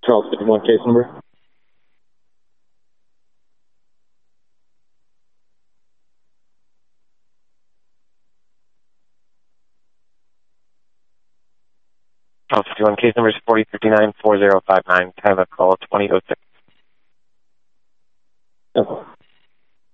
Charles 51 case number. Charles 51 case number is 4059-4059. Have a call 2006. Okay.